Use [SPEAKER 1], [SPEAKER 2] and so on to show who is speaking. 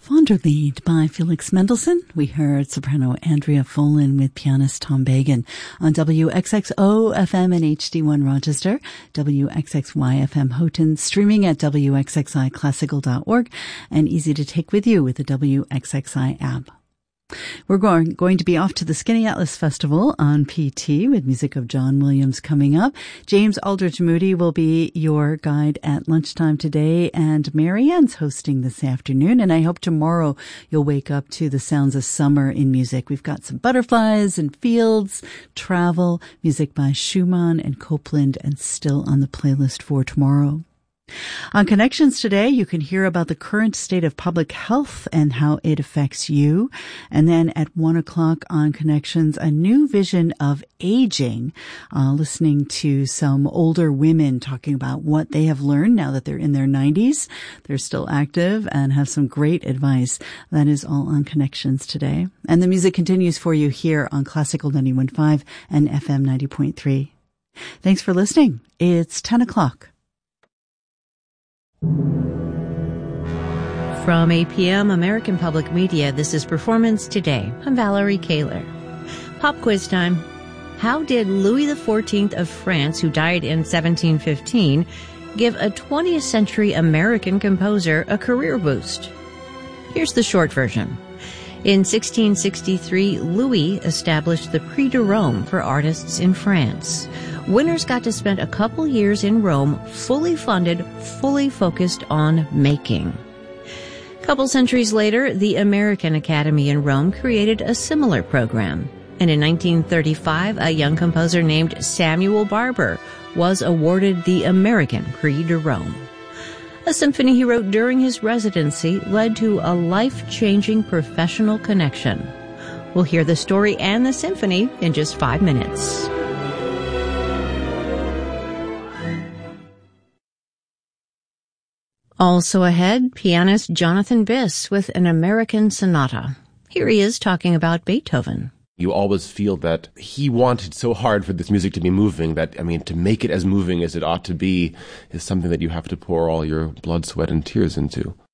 [SPEAKER 1] Wanderlied by Felix Mendelssohn. We heard soprano Andrea Folan with pianist Tom Bagan on WXXO FM and HD1 Rochester, WXXY FM Houghton, streaming at WXXIClassical.org, and easy to take with you with the WXXI app. We're going to be off to the Skinny Atlas Festival on PT with music of John Williams coming up. James Aldridge Moody will be your guide at lunchtime today, and Marianne's hosting this afternoon. And I hope tomorrow you'll wake up to the sounds of summer in music. We've got some butterflies and fields, travel, music by Schumann and Copland, and still on the playlist for tomorrow. On Connections today, you can hear about the current state of public health and how it affects you. And then at 1 o'clock on Connections, a new vision of aging, listening to some older women talking about what they have learned now that they're in their 90s. They're still active and have some great advice. That is all on Connections today. And the music continues for you here on Classical 91.5 and FM 90.3. Thanks for listening. It's 10 o'clock.
[SPEAKER 2] From APM American Public Media, this is Performance Today. I'm Valerie Kaler. Pop quiz time. How did Louis XIV of France, who died in 1715, give a 20th century American composer a career boost? Here's the short version. In 1663, Louis established the Prix de Rome for artists in France. Winners got to spend a couple years in Rome, fully funded, fully focused on making. A couple centuries later, the American Academy in Rome created a similar program. And in 1935, a young composer named Samuel Barber was awarded the American Prix de Rome. A symphony he wrote during his residency led to a life-changing professional connection. We'll hear the story and the symphony in just 5 minutes. Also ahead, pianist Jonathan Biss with an American sonata. Here he is talking about Beethoven.
[SPEAKER 3] You always feel that he wanted so hard for this music to be moving that, to make it as moving as it ought to be is something that you have to pour all your blood, sweat, and tears into.